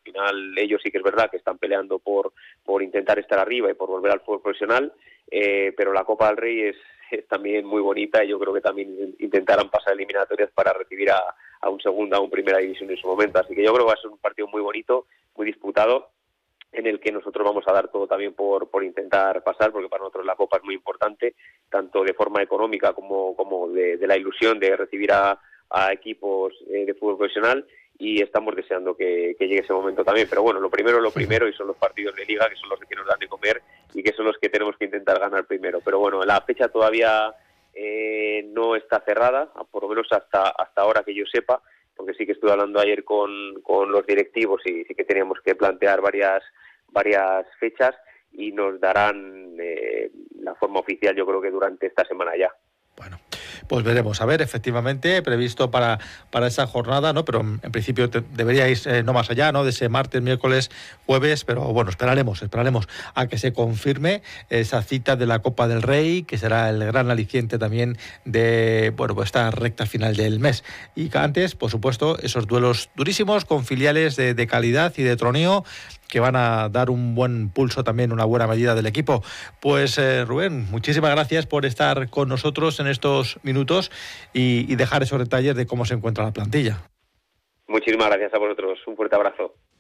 final ellos sí que es verdad que están peleando por intentar estar arriba y por volver al fútbol profesional, pero la Copa del Rey es también muy bonita y yo creo que también intentarán pasar eliminatorias para recibir a un segunda o un primera división en su momento. Así que yo creo que va a ser un partido muy bonito, muy disputado, en el que nosotros vamos a dar todo también por intentar pasar, porque para nosotros la Copa es muy importante, tanto de forma económica como de la ilusión de recibir a equipos de fútbol profesional, y estamos deseando que llegue ese momento también. Pero bueno, lo primero, y son los partidos de Liga, que son los que nos dan de comer y que son los que tenemos que intentar ganar primero. Pero bueno, la fecha todavía no está cerrada, por lo menos hasta ahora que yo sepa, porque sí que estuve hablando ayer con los directivos y sí que teníamos que plantear varias fechas y nos darán la forma oficial, yo creo que durante esta semana ya. Bueno, pues veremos, a ver, efectivamente, previsto para esa jornada, ¿no? Pero en principio deberíais no más allá, ¿no? De ese martes, miércoles, jueves, pero bueno, esperaremos a que se confirme esa cita de la Copa del Rey, que será el gran aliciente también de, bueno, pues esta recta final del mes. Y que antes, por supuesto, esos duelos durísimos con filiales de calidad y de troneo, que van a dar un buen pulso también, una buena medida del equipo. Pues Rubén, muchísimas gracias por estar con nosotros en estos minutos y dejar esos detalles de cómo se encuentra la plantilla. Muchísimas gracias a vosotros, un fuerte abrazo.